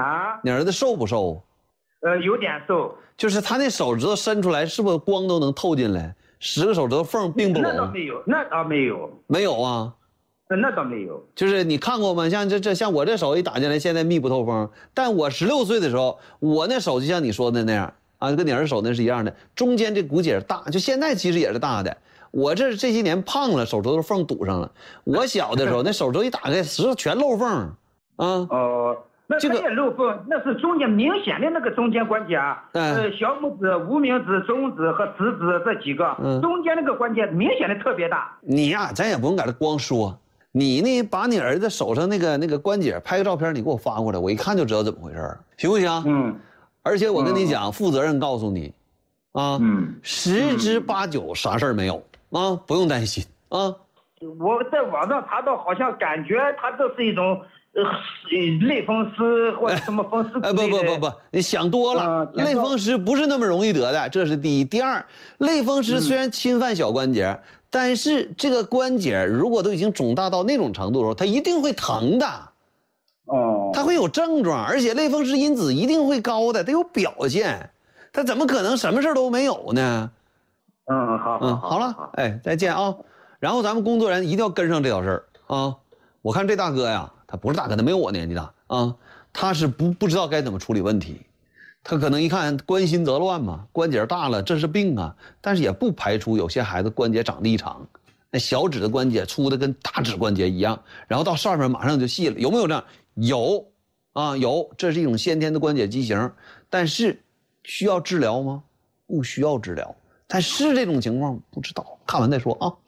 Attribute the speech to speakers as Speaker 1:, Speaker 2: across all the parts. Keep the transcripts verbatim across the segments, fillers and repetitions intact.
Speaker 1: 啊，
Speaker 2: 你儿子瘦不瘦？
Speaker 1: 呃，有点瘦。
Speaker 2: 就是他那手指头伸出来，是不是光都能透进来？十个手指头缝并不拢。
Speaker 1: 那倒没有，那倒没有。
Speaker 2: 没有啊？
Speaker 1: 那倒没有。
Speaker 2: 就是你看过吗？像这这像我这手一打进来，现在密不透风。但我十六岁的时候，我那手就像你说的那样啊，跟你儿子手那是一样的，中间这骨节大，就现在其实也是大的。我这这些年胖了，手指头缝堵上了。我小的时候，那手指头一打开，实全漏缝啊。
Speaker 1: 哦。呃那它也漏缝，那是中间明显的那个中间关节啊，
Speaker 2: 嗯、
Speaker 1: 呃，小拇指、无名指、中指和食指这几个，嗯、中间那个关节明显的特别大。
Speaker 2: 你呀，咱也不用搁这光说，你呢把你儿子手上那个那个关节拍个照片，你给我发过来，我一看就知道怎么回事了，行不行？
Speaker 1: 嗯。
Speaker 2: 而且我跟你讲，嗯、负责任告诉你，啊，嗯，十之八九啥事儿没有啊，不用担心啊。
Speaker 1: 我在网上查到，好像感觉它这是一种。呃，类风湿或者什么风湿？
Speaker 2: 哎，不不不不，你想多了。呃、类风湿不是那么容易得的，这是第一。第二，类风湿虽然侵犯小关节，嗯、但是这个关节如果都已经肿大到那种程度的时候，它一定会疼的。
Speaker 1: 哦。
Speaker 2: 它会有症状，而且类风湿因子一定会高的，它有表现。它怎么可能什么事都没有呢？
Speaker 1: 嗯，好，
Speaker 2: 嗯，好了，哎，再见啊。然后咱们工作人员一定要跟上这条事儿啊。我看这大哥呀。他不是大哥，他没有我年纪大啊，他是不不知道该怎么处理问题，他可能一看关心则乱嘛，关节大了这是病啊，但是也不排除有些孩子关节长得异常，那小指的关节粗的跟大指关节一样，然后到上面马上就细了，有没有这样？有啊，有，这是一种先天的关节畸形，但是需要治疗吗？不需要治疗，但是这种情况不知道，看完再说啊。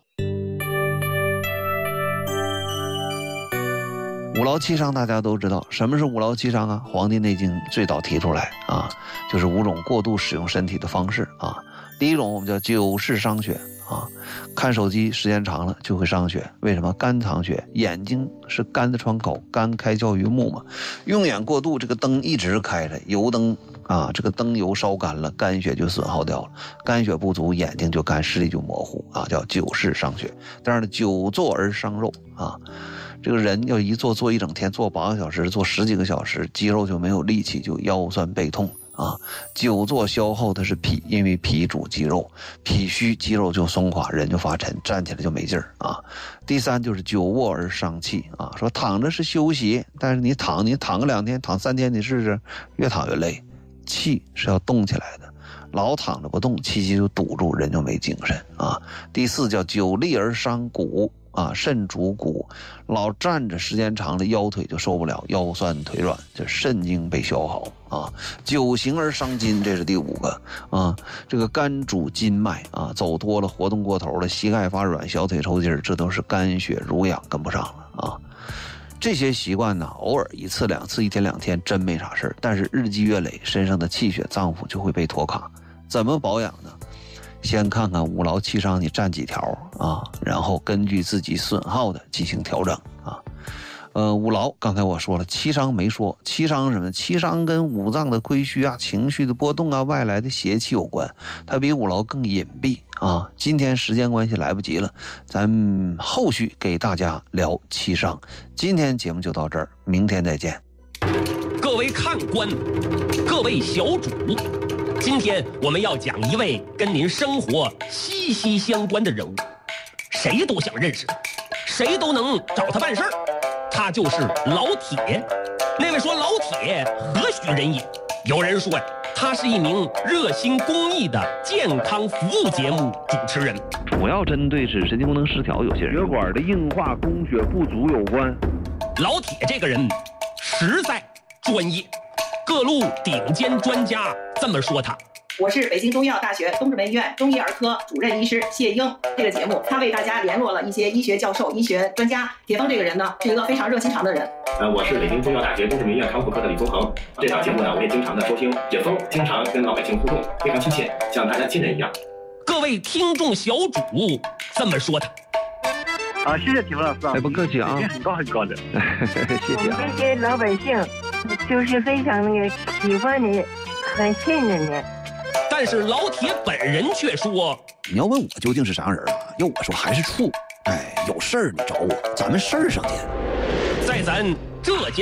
Speaker 2: 五劳七伤大家都知道，什么是五劳七伤啊？《黄帝内经》最早提出来啊，就是五种过度使用身体的方式啊。第一种我们叫久视伤血啊，看手机时间长了就会伤血。为什么？肝藏血，眼睛是肝的窗口，肝开窍于目嘛，用眼过度，这个灯一直开着，油灯啊，这个灯油烧干了，肝血就损耗掉了，肝血不足，眼睛就干，视力就模糊啊，叫久视伤血。当然了，久坐而伤肉啊。这个人要一坐坐一整天，坐八个小时，坐十几个小时，肌肉就没有力气，就腰酸背痛啊。久坐消耗的是脾，因为脾主肌肉，脾虚肌肉就松垮，人就发沉，站起来就没劲儿啊。第三就是久卧而伤气啊，说躺着是休息，但是你躺你躺个两天，躺三天，你试试，越躺越累，气是要动起来的。老躺着不动，气机就堵住，人就没精神啊。第四叫久立而伤骨啊，肾主骨，老站着时间长了，腰腿就受不了，腰酸腿软，这肾精被消耗啊。久行而伤筋，这是第五个啊。这个肝主筋脉啊，走多了，活动过头了，膝盖发软，小腿抽筋，这都是肝血濡养跟不上了啊。这些习惯呢，偶尔一次两次，一天两天真没啥事儿，但是日积月累，身上的气血脏腑就会被拖卡。怎么保养呢？先看看五劳七伤你占几条啊，然后根据自己损耗的进行调整啊。呃，五劳刚才我说了，七伤没说。七伤什么？七伤跟五脏的亏虚啊、情绪的波动啊、外来的邪气有关，它比五劳更隐蔽啊。今天时间关系来不及了，咱后续给大家聊七伤。今天节目就到这儿，明天再见。
Speaker 3: 各位看官，各位小主，今天我们要讲一位跟您生活息息相关的人物，谁都想认识他，谁都能找他办事儿。他就是老铁。那位说老铁何许人也？有人说呀，他是一名热心公益的健康服务节目主持人，
Speaker 2: 主要针对是神经功能失调有些人血管的硬化、供血不足有关。
Speaker 3: 老铁这个人实在专业，各路顶尖专家这么说他。
Speaker 4: 我是北京中医药大学东直门医院中医儿科主任医师谢英。这个节目他为大家联络了一些医学教授、医学专家。铁峰这个人呢，是一个非常热心肠的人。
Speaker 5: 呃，我是北京中医药大学东直门医院康复科的李宗恒。这档节目呢，我也经常的收听。铁峰经常跟老百姓互动，非常亲切，像大家亲人一样。
Speaker 3: 各位听众小主这么说他。
Speaker 6: 啊，谢谢铁峰老师啊，
Speaker 2: 哎，不客气啊，
Speaker 6: 很高很高的，
Speaker 2: 谢谢啊。
Speaker 7: 这些老百姓就是非常那个喜欢你，很信任你。
Speaker 3: 但是老铁本人却说：“
Speaker 2: 你要问我究竟是啥人啊？要我说还是处。哎，有事儿你找我，咱们事儿上见。”
Speaker 3: 在咱浙江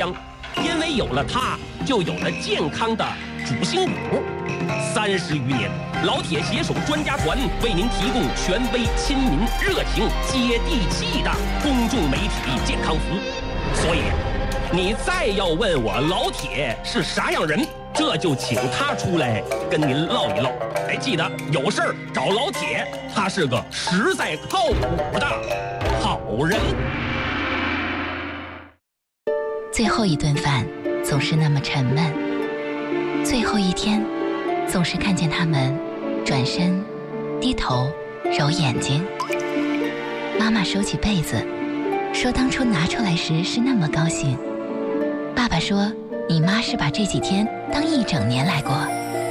Speaker 3: 因为有了它，就有了健康的主心骨。三十余年，老铁携手专家团为您提供权威、亲民、热情、接地气的公众媒体健康服务。所以，你再要问我老铁是啥样人，这就请他出来跟您唠一唠。哎，记得有事儿找老铁，他是个实在靠谱的好人。
Speaker 8: 最后一顿饭总是那么沉闷，最后一天总是看见他们转身、低头、揉眼睛。妈妈收起被子，说当初拿出来时是那么高兴。爸爸说，你妈是把这几天当一整年来过。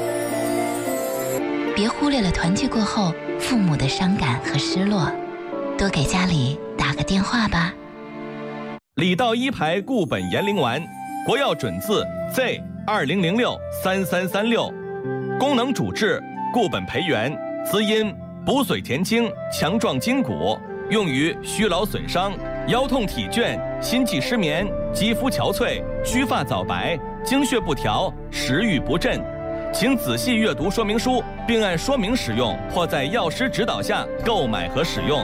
Speaker 8: 别忽略了团聚过后父母的伤感和失落，多给家里打个电话吧。
Speaker 9: 李道一牌固本延龄丸，国药准字 Z 二零零六三三三六，功能主治固本培元，滋阴补髓填精，强壮筋骨，用于虚劳损伤、腰痛体倦、心悸失眠、肌肤憔悴、须发早白、经血不调、食欲不振。请仔细阅读说明书，并按说明使用，或在药师指导下购买和使用。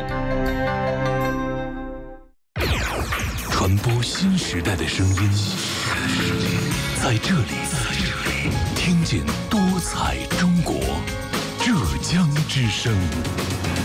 Speaker 10: 传播新时代的声音，在这里，听见多彩中国，浙江之声。